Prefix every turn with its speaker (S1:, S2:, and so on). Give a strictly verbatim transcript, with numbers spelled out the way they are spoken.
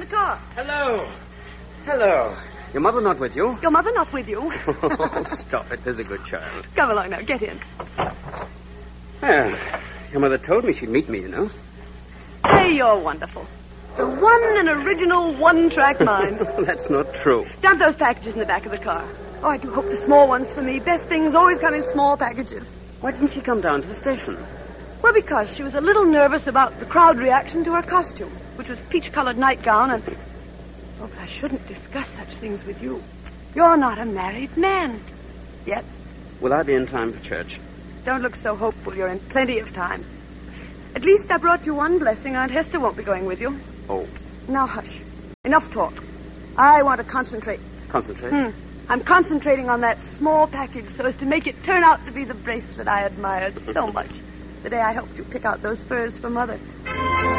S1: the car.
S2: Hello. Hello. Your mother not with you?
S1: Your mother not with you?
S2: Oh, stop it. There's a good child.
S1: Come along now. Get in.
S2: Well, your mother told me she'd meet me, you know.
S1: Hey, you're wonderful. The one and original one-track mind.
S2: That's not true.
S1: Dump those packages in the back of the car. Oh, I do hope the small one's for me. Best things always come in small packages.
S2: Why didn't she come down to the station?
S1: Well, because she was a little nervous about the crowd reaction to her costume, which was peach-colored nightgown and... Oh, but I shouldn't discuss such things with you. You're not a married man. Yet.
S2: Will I be in time for church?
S1: Don't look so hopeful. You're in plenty of time. At least I brought you one blessing. Aunt Hester won't be going with you.
S2: Oh.
S1: Now, hush. Enough talk. I want to concentrate.
S2: Concentrate?
S1: Hmm. I'm concentrating on that small package so as to make it turn out to be the bracelet I admired so much the day I helped you pick out those furs for Mother.